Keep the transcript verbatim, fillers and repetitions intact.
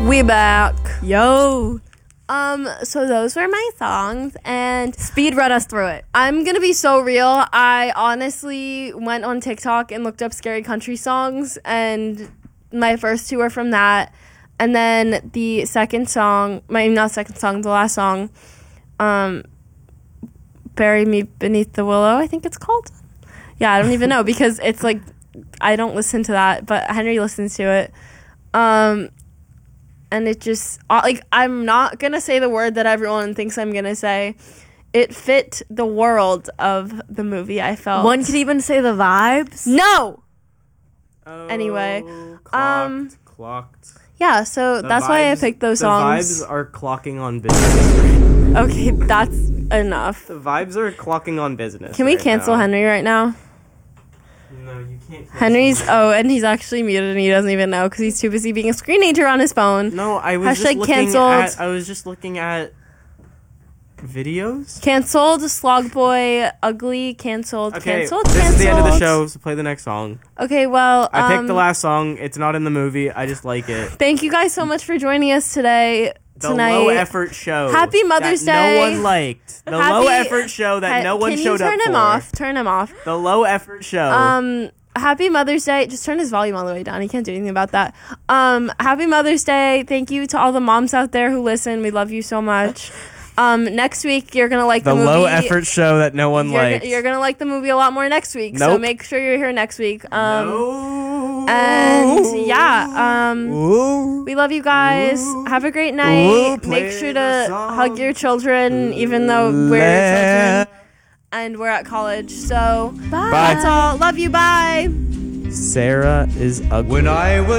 We back. Yo. Um, so those were my songs, and Speed run us through it. I'm gonna be so real. I honestly went on TikTok and looked up scary country songs, and my first two are from that. And then the second song, my not second song, the last song, um, Bury Me Beneath the Willow, I think it's called. Yeah, I don't even know because it's like, I don't listen to that, but Henry listens to it. Um, and it just, like, I'm not going to say the word that everyone thinks I'm going to say. It fit the world of the movie, I felt. One could even say the vibes. No! Oh, Anyway, clocked, um, clocked. Yeah, so The that's why I vibes- picked those the songs. The vibes are clocking on business. Okay, that's enough. The vibes are clocking on business. Can we right cancel now. Henry right now? No, you can't. cancel Henry's, me. oh, and he's actually muted and he doesn't even know because he's too busy being a screenager on his phone. No, I was Hashtag just looking canceled. at. I was just looking at videos. Canceled, Slog Boy, Ugly, canceled, Okay, canceled, this canceled. is the end of the show. So play the next song. Okay, well, I um, picked the last song. It's not in the movie. I just like it. thank you guys so much for joining us today. The tonight. low effort show. Happy Mother's that Day. No one liked. The Happy- low effort show that Ha- no one Can showed you turn up him for. off? Turn him off. The low effort show. Um, happy Mother's Day. Just turn his volume all the way down. He can't do anything about that. Um, happy Mother's Day. Thank you to all the moms out there who listen. We love you so much. Um, next week you're gonna like the, the movie. low effort show that no one You're, liked. go- you're gonna like the movie a lot more next week. So Nope. make sure you're here next week. Um, no. and yeah. Um. Ooh. We love you guys. Ooh. Have a great night. Ooh, play Make sure the to song. hug your children, even though we're your children and we're at college. So, Bye. that's all. Love you. Bye. Sarah is ugly. When I was